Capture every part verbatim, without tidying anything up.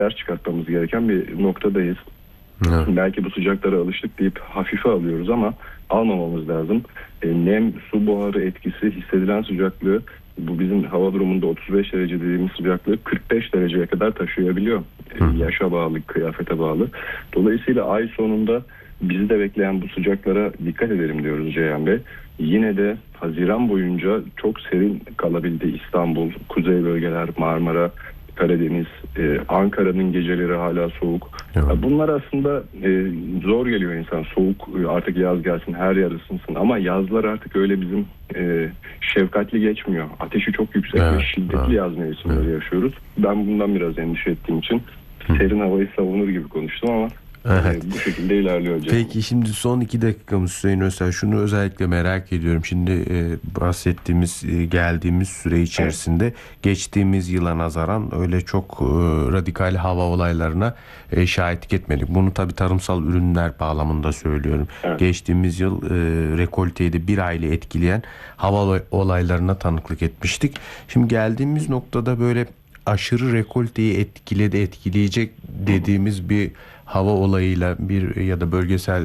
ders çıkartmamız gereken bir noktadayız. Evet. Belki bu sıcaklara alıştık deyip hafife alıyoruz ama almamamız lazım. E, nem, su buharı etkisi, hissedilen sıcaklığı, bu bizim hava durumunda otuz beş derece dediğimiz sıcaklığı kırk beş dereceye kadar taşıyabiliyor. E, yaşa bağlı, kıyafete bağlı. Dolayısıyla ay sonunda bizi de bekleyen bu sıcaklara dikkat edelim diyoruz Ceyhan Bey. Yine de Haziran boyunca çok serin kalabildi İstanbul, kuzey bölgeler, Marmara, Karadeniz, e, Ankara'nın geceleri hala soğuk. Evet. Bunlar aslında e, zor geliyor insan. Soğuk, artık yaz gelsin, her yer ısınsın. Ama yazlar artık öyle bizim e, şefkatli geçmiyor. Ateşi çok yüksek evet. ve şiddetli evet. yaz mevsimleri evet. yaşıyoruz. Ben bundan biraz endişe ettiğim için Hı. serin havayı savunur gibi konuştum ama Evet. bu şekilde ilerliyor hocam. Peki şimdi son iki dakikamız Hüseyin Öztürk, şunu özellikle merak ediyorum. Şimdi e, bahsettiğimiz e, geldiğimiz süre içerisinde evet. geçtiğimiz yıla nazaran öyle çok e, radikal hava olaylarına e, şahitlik etmedik. Bunu tabii tarımsal ürünler bağlamında söylüyorum. Evet. Geçtiğimiz yıl e, rekolteyi de bir aile etkileyen hava olaylarına tanıklık etmiştik. Şimdi geldiğimiz noktada böyle aşırı rekolteyi etkiledi, etkileyecek dediğimiz bir hava olayıyla bir ya da bölgesel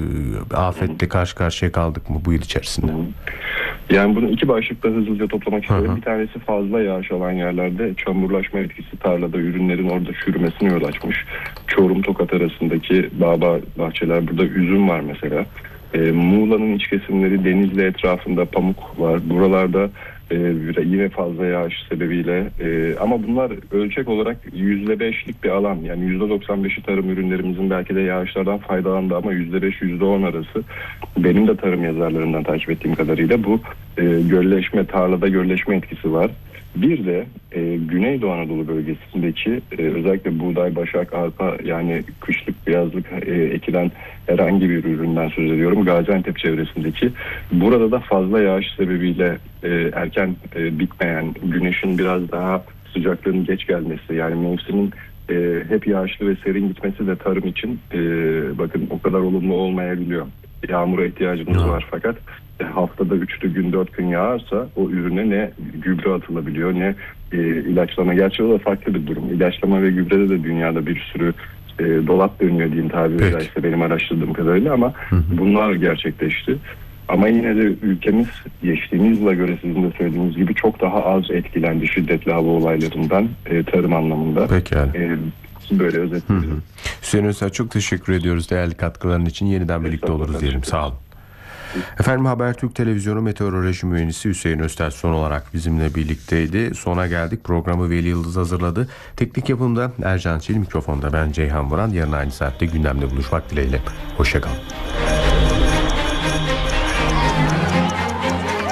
e, afetle karşı karşıya kaldık mı bu yıl içerisinde? Yani bunu iki başlıkta hızlıca toplamak istiyorum. Bir tanesi fazla yağış alan yerlerde çamurlaşma etkisi, tarlada ürünlerin orada çürümesine yol açmış. Çorum Tokat arasındaki bağ bahçeler, burada üzüm var mesela. E, Muğla'nın iç kesimleri, Denizli etrafında pamuk var. Buralarda e, yine fazla yağış sebebiyle e, ama bunlar ölçek olarak yüzde beşlik bir alan. Yani yüzde doksan beşi tarım ürünlerimizin belki de yağışlardan faydalandı ama yüzde beş yüzde on arası benim de tarım yazarlarından takip ettiğim kadarıyla bu e, gölleşme, tarlada gölleşme etkisi var. Bir de e, Güneydoğu Anadolu bölgesindeki e, özellikle buğday, başak, arpa, yani kışlık, yazlık e, ekilen herhangi bir üründen söz ediyorum. Gaziantep çevresindeki, burada da fazla yağış sebebiyle e, erken e, bitmeyen, güneşin biraz daha sıcaklığın geç gelmesi, yani mevsimin e, hep yağışlı ve serin gitmesi de tarım için e, bakın o kadar olumlu olmayabiliyor. Yağmura ihtiyacımız var fakat haftada üçlü gün dört gün yağarsa o ürüne ne gübre atılabiliyor ne e, ilaçlama. Gerçi o da farklı bir durum. İlaçlama ve gübrede de dünyada bir sürü e, dolap dönüyor diyeyim tabiri caizse benim araştırdığım kadarıyla ama hı hı. bunlar gerçekleşti. Ama yine de ülkemiz geçtiğimiz yıla göre sizin de söylediğiniz gibi çok daha az etkilendi şiddetli hava olaylarından e, tarım anlamında. Peki yani. E, böyle özetleyelim. Hüseyin Öztürk, çok teşekkür ediyoruz değerli katkıların için. Yeniden birlikte oluruz diyelim. Sağ olun. Efendim, Habertürk Televizyonu Meteoroloji Mühendisi Hüseyin Öztürk son olarak bizimle birlikteydi. Sona geldik. Programı Veli Yıldız hazırladı. Teknik yapımda Ercan Çelik, mikrofonda ben Ceyhan Vuran. Yarın aynı saatte gündemde buluşmak dileğiyle. Hoşça kalın.